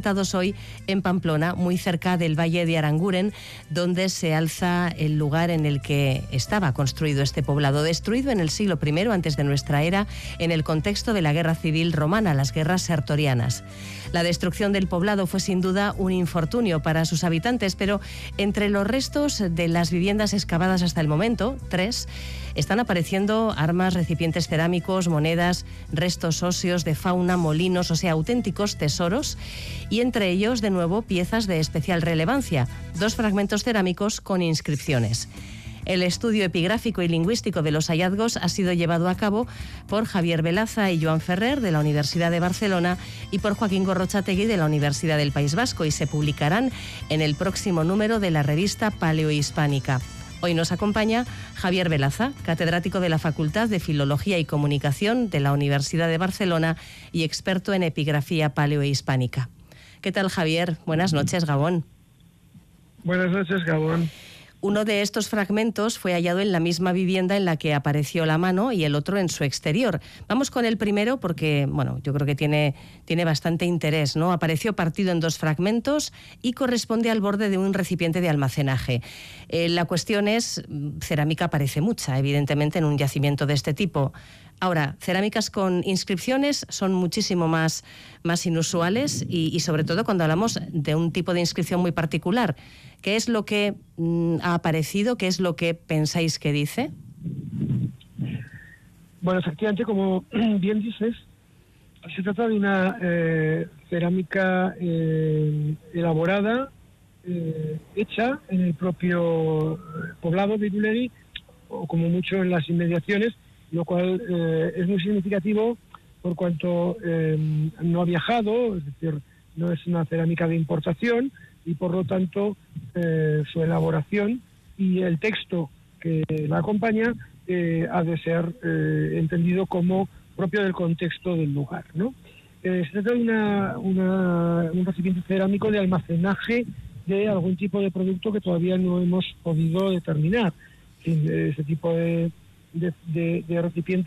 localizados hoy en Pamplona, muy cerca del Valle de Aranguren, donde se alza el lugar en el que estaba construido este poblado, destruido en el siglo I antes de nuestra era, en el contexto de la Guerra Civil Romana, las guerras sertorianas. La destrucción del poblado fue sin duda un infortunio para sus habitantes, pero entre los restos de las viviendas excavadas hasta el momento, 3, están apareciendo armas, recipientes cerámicos, monedas, restos óseos de fauna, molinos, o sea, auténticos tesoros, y entre ellos, de nuevo, piezas de especial relevancia, 2 fragmentos cerámicos con inscripciones. El estudio epigráfico y lingüístico de los hallazgos ha sido llevado a cabo por Javier Velaza y Joan Ferrer de la Universidad de Barcelona y por Joaquín Gorrochategui de la Universidad del País Vasco, y se publicarán en el próximo número de la revista Paleohispánica. Hoy nos acompaña Javier Velaza, catedrático de la Facultad de Filología y Comunicación de la Universidad de Barcelona y experto en epigrafía paleohispánica. ¿Qué tal, Javier? Buenas noches, Gabón. Buenas noches, Gabón. Uno de estos fragmentos fue hallado en la misma vivienda en la que apareció la mano y el otro en su exterior. Vamos con el primero porque, bueno, yo creo que tiene bastante interés, ¿no? Apareció partido en 2 fragmentos y corresponde al borde de un recipiente de almacenaje. La cuestión es, cerámica aparece mucha, evidentemente, en un yacimiento de este tipo. Ahora, cerámicas con inscripciones son muchísimo más inusuales y sobre todo cuando hablamos de un tipo de inscripción muy particular. ¿Qué es lo que ha aparecido? ¿Qué es lo que pensáis que dice? Bueno, efectivamente, como bien dices, se trata de una cerámica elaborada, hecha en el propio poblado de Irulegui, o como mucho en las inmediaciones, lo cual es muy significativo por cuanto no ha viajado, es decir, no es una cerámica de importación, y por lo tanto su elaboración y el texto que la acompaña ha de ser entendido como propio del contexto del lugar, ¿no? Se trata de un recipiente cerámico de almacenaje de algún tipo de producto que todavía no hemos podido determinar. Ese tipo de recipiente